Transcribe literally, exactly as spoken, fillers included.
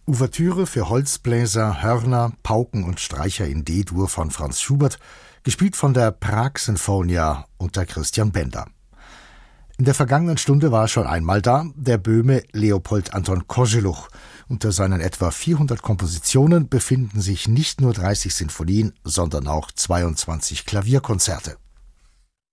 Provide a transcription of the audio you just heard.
Ouvertüre für Holzbläser, Hörner, Pauken und Streicher in D-Dur von Franz Schubert, gespielt von der Prag Sinfonia unter Christian Bender. In der vergangenen Stunde war schon einmal da der Böhme Leopold Anton Kozeluch. Unter seinen etwa vierhundert Kompositionen befinden sich nicht nur dreißig Sinfonien, sondern auch zweiundzwanzig Klavierkonzerte.